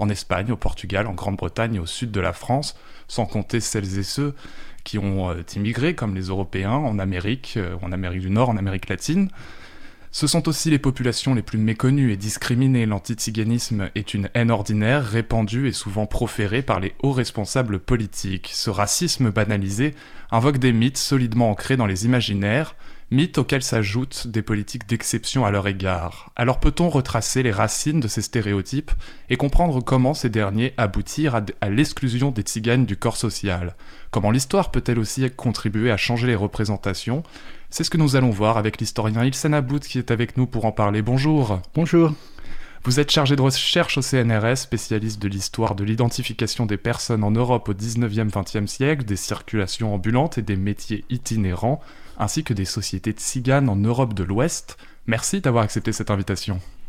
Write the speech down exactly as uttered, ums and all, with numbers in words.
en Espagne, au Portugal, en Grande-Bretagne et au sud de la France, sans compter celles et ceux qui ont euh, immigré, comme les Européens, en Amérique, euh, en Amérique du Nord, en Amérique latine. Ce sont aussi les populations les plus méconnues et discriminées. L'antiziganisme est une haine ordinaire, répandue et souvent proférée par les hauts responsables politiques. Ce racisme banalisé invoque des mythes solidement ancrés dans les imaginaires, mythes auxquels s'ajoutent des politiques d'exception à leur égard. Alors peut-on retracer les racines de ces stéréotypes et comprendre comment ces derniers aboutirent à, à l'exclusion des tziganes du corps social ? Comment l'histoire peut-elle aussi contribuer à changer les représentations ? C'est ce que nous allons voir avec l'historien Ilsen Aboud qui est avec nous pour en parler. Bonjour. Bonjour. Vous êtes chargé de recherche au C N R S, spécialiste de l'histoire de l'identification des personnes en Europe au dix-neuvième vingtième siècle, des circulations ambulantes et des métiers itinérants, ainsi que des sociétés tziganes en Europe de l'Ouest. Merci d'avoir accepté cette invitation.